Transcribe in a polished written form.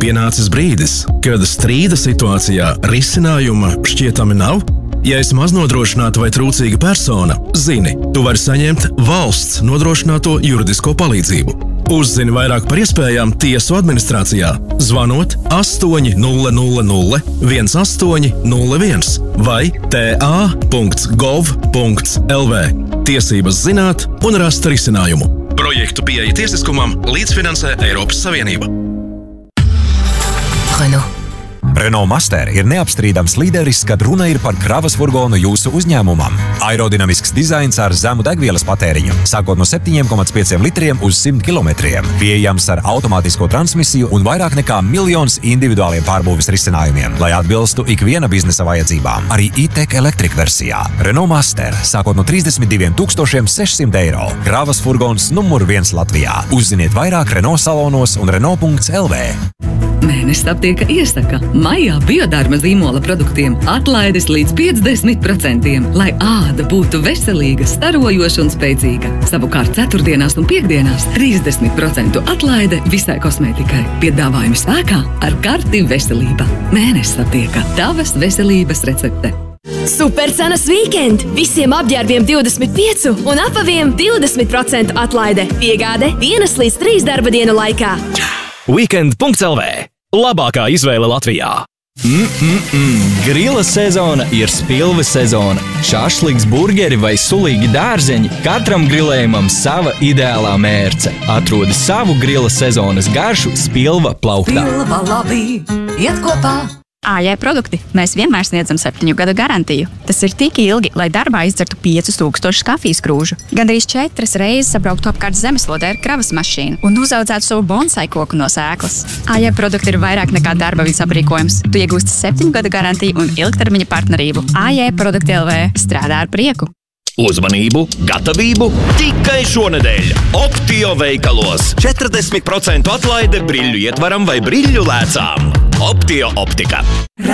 Pienācis brīdis, kad strīda situācijā risinājuma šķietami nav. Ja esi maznodrošināta vai trūcīga persona, zini, tu vari saņemt valsts nodrošināto juridisko palīdzību. Uzzini vairāk par iespējām tiesu administrācijā, zvanot 800 1801 vai ta.gov.lv. Tiesības zināt un rast risinājumu. Projektu pieeja tiesiskumam līdzfinansē Eiropas Savienība. Renault Master ir neapstrīdams līderis, kad runa ir par kravas furgonu jūsu uzņēmumam. Aerodinamisks dizains ar zemu degvielas patēriņu, sākot no 7,5 litriem uz 100 kilometriem. Pieejams ar automātisko transmisiju un vairāk nekā 1 miljons individuāliem pārbūves risinājumiem, lai atbilstu ikviena biznesa vajadzībām. Arī e-tech elektrika versijā. Renault Master, sākot no 32 600 eiro. Kravas furgons numur 1 Latvijā. Uzziniet vairāk Renault salonos un Renault.lv. Mēnesis aptieka iesaka maijā biodārma zīmola produktiem atlaides līdz 50%, lai āda būtu veselīga, starojoša un spēcīga. Savukārt ceturtdienās un piekdienās 30% atlaide visai kosmētikai. Piedāvājumi spēkā ar karti veselība. Mēnesis aptieka tavas veselības recepte. Supercenas weekend! Visiem apģērbiem 25 un apaviem 20% atlaide. Piegāde 1 līdz 3 darba dienu laikā. Weekend.lv. Labākā izvēle Latvijā. Grila sezona ir spilve sezona. Šašliks, burgeri vai sulīgi dārzeņi, katram grilējumam sava ideālā mērce. Atrodi savu grila sezonas garšu Spilva plauktā. Spilva labi, iet kopā. AJ produkti. Mēs vienmēr sniedzam 7 gadu garantiju. Tas ir tik ilgi, lai darbā izdzertu 5000 kafijas krūžu. Gandrīz 4 reizes sabrauktu apkārt zemeslodē ar kravas mašīnu un uzaudzētu savu bonsai koku no sēklas. AJ produkti ir vairāk nekā darba viens aprīkojums. Tu iegūsti 7 gadu garantiju un ilgtermiņa partnerību. AJ produkti LV strādā ar prieku. Uzmanību, gatavību tikai šonedēļ. Optio veikalos 40% atlaide briļļu ietvaram vai briļļu lēcām. Optio optika.